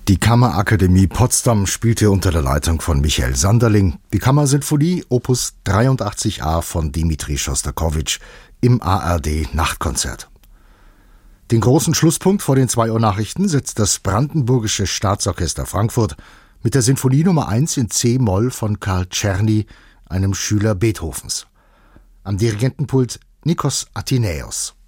Die Kammerakademie Potsdam spielte unter der Leitung von Michael Sanderling die Kammersinfonie Opus 83a von Dmitri Schostakowitsch im ARD-Nachtkonzert. Den großen Schlusspunkt vor den 2 Uhr Nachrichten setzt das Brandenburgische Staatsorchester Frankfurt mit der Sinfonie Nummer 1 in C-Moll von Karl Czerny, einem Schüler Beethovens. Am Dirigentenpult Nikos Athenäus.